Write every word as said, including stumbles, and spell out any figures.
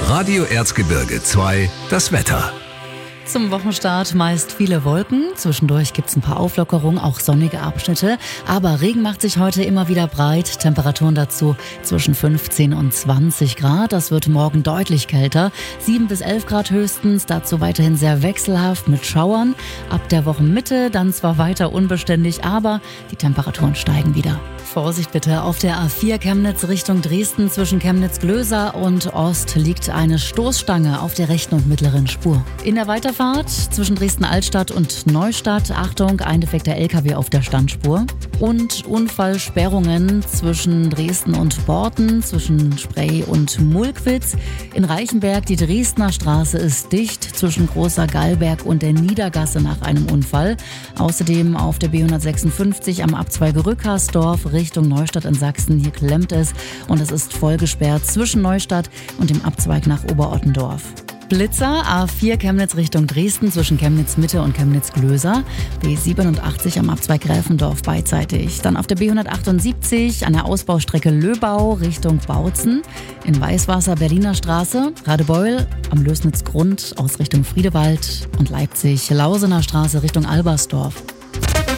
Radio Erzgebirge zwei, das Wetter. Zum Wochenstart meist viele Wolken. Zwischendurch gibt's ein paar Auflockerungen, auch sonnige Abschnitte. Aber Regen macht sich heute immer wieder breit. Temperaturen dazu zwischen fünfzehn und zwanzig Grad. Das wird morgen deutlich kälter. sieben bis elf Grad höchstens. Dazu weiterhin sehr wechselhaft mit Schauern. Ab der Wochenmitte dann zwar weiter unbeständig, aber die Temperaturen steigen wieder. Vorsicht bitte, auf der A vier Chemnitz Richtung Dresden zwischen Chemnitz-Glöser und Ost liegt eine Stoßstange auf der rechten und mittleren Spur. In der Weiterfahrt zwischen Dresden-Altstadt und Neustadt, Achtung, ein defekter L K W auf der Standspur. Und Unfallsperrungen zwischen Dresden und Borten, zwischen Sprey und Mulkwitz. In Reichenberg, die Dresdner Straße ist dicht zwischen Großer Gallberg und der Niedergasse nach einem Unfall. Außerdem auf der B hundertsechsundfünfzig am Abzweige Rückharsdorf Richtung Neustadt in Sachsen. Hier klemmt es und es ist voll gesperrt zwischen Neustadt und dem Abzweig nach Oberottendorf. Blitzer, A vier Chemnitz Richtung Dresden zwischen Chemnitz Mitte und Chemnitz Glöser. B siebenundachtzig am Abzweig Gräfendorf beidseitig. Dann auf der B hundertachtundsiebzig an der Ausbaustrecke Löbau Richtung Bautzen. In Weißwasser Berliner Straße. Radebeul am Lößnitzgrund aus Richtung Friedewald. Und Leipzig Lausener Straße Richtung Albersdorf.